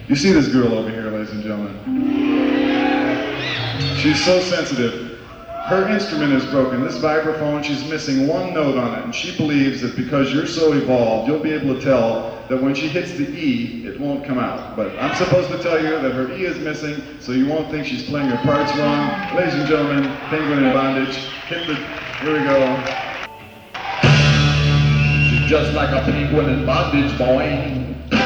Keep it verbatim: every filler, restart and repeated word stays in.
You see this girl over here, ladies and gentlemen. She's so sensitive. Her instrument is broken. This vibraphone, she's missing one note on it, and she believes that because you're so evolved, you'll be able to tell that when she hits the E, it won't come out. But I'm supposed to tell you that her E is missing, so you won't think she's playing her parts wrong. Ladies and gentlemen, Penguin in Bondage. Hit the, here we go. She's just like a penguin in bondage, boy.